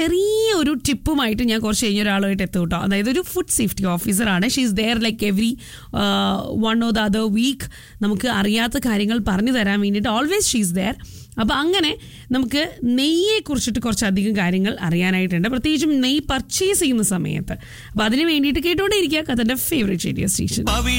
ചെറിയൊരു ടിപ്പുമായിട്ട് ഞാൻ കുറച്ച് കഴിഞ്ഞ ഒരാളുമായിട്ട് എത്തും കേട്ടോ. അതായത് ഒരു ഫുഡ് സേഫ്റ്റി ഓഫീസറാണ്. She is there like every one or the other week നമുക്ക് അറിയാത്ത കാര്യങ്ങൾ പറഞ്ഞു തരാൻ വേണ്ടിയിട്ട് ഓൾവേസ് ഷീ ഈസ് ദെയർ. അപ്പോൾ അങ്ങനെ നമുക്ക് നെയ്യെ കുറിച്ചിട്ട് കുറച്ചധികം കാര്യങ്ങൾ അറിയാനായിട്ടുണ്ട്, പ്രത്യേകിച്ചും നെയ്യ് പർച്ചേസ് ചെയ്യുന്ന സമയത്ത്. അപ്പോൾ അതിന് വേണ്ടിയിട്ട് കേട്ടോണ്ടേ ഇരിക്കുക കഥൻ്റെ ഫേവറേറ്റ് റേഡിയോ സ്റ്റേഷൻ.